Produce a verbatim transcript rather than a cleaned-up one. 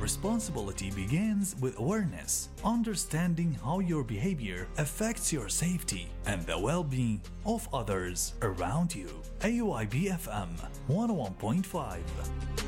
Responsibility begins with awareness, understanding how your behavior affects your safety and the well-being of others around you. A U I B F M one oh one point five.